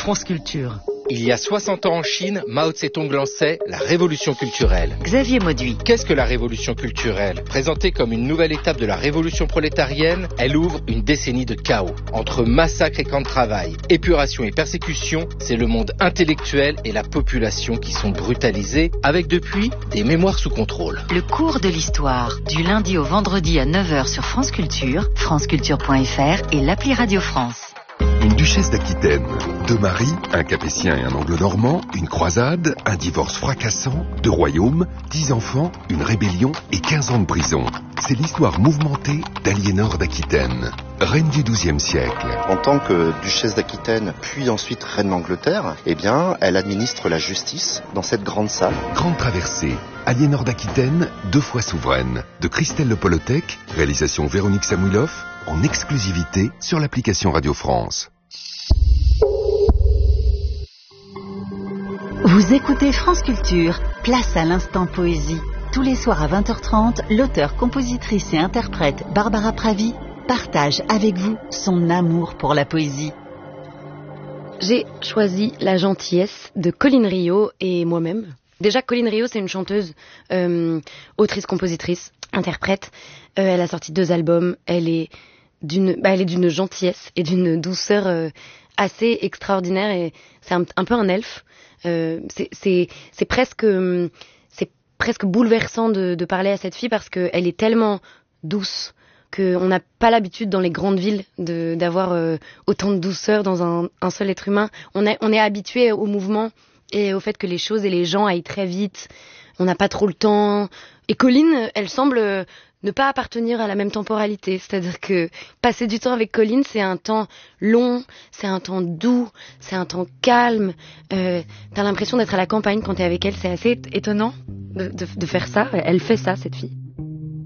France Culture. Il y a 60 ans en Chine, Mao Tse-tung lançait la révolution culturelle. Xavier Mauduit. Qu'est-ce que la révolution culturelle ? Présentée comme une nouvelle étape de la révolution prolétarienne, elle ouvre une décennie de chaos. Entre massacres et camps de travail, épuration et persécution, c'est le monde intellectuel et la population qui sont brutalisés, avec depuis des mémoires sous contrôle. Le cours de l'histoire, du lundi au vendredi à 9h sur France Culture, franceculture.fr et l'appli Radio France. Une duchesse d'Aquitaine, deux maris, un capétien et un anglo-normand, une croisade, un divorce fracassant, deux royaumes, 10 enfants, une rébellion et 15 ans de prison. C'est l'histoire mouvementée d'Aliénor d'Aquitaine, reine du XIIe siècle. En tant que duchesse d'Aquitaine, puis ensuite reine d'Angleterre, elle administre la justice dans cette grande salle. Grande traversée, Aliénor d'Aquitaine, 2 fois souveraine, de Christelle Le Polotec, réalisation Véronique Samouilov, en exclusivité sur l'application Radio France. Vous écoutez France Culture, place à l'instant poésie. Tous les soirs à 20h30, l'auteure, compositrice et interprète Barbara Pravi partage avec vous son amour pour la poésie. J'ai choisi La gentillesse de Colline Rio et moi-même. Déjà, Colline Rio, c'est une chanteuse, autrice, compositrice, interprète. Elle a sorti 2 albums. Elle est d'une gentillesse et d'une douceur assez extraordinaire, et c'est un peu un elfe. C'est presque bouleversant de parler à cette fille parce qu'elle est tellement douce qu'on n'a pas l'habitude dans les grandes villes d'avoir autant de douceur dans un seul être humain. On est habitué au mouvement et au fait que les choses et les gens aillent très vite. On n'a pas trop le temps. Et Colline, elle semble ne pas appartenir à la même temporalité. C'est-à-dire que passer du temps avec Colline, c'est un temps long, c'est un temps doux, c'est un temps calme. T'as l'impression d'être à la campagne quand t'es avec elle. C'est assez étonnant de faire ça. Elle fait ça, cette fille.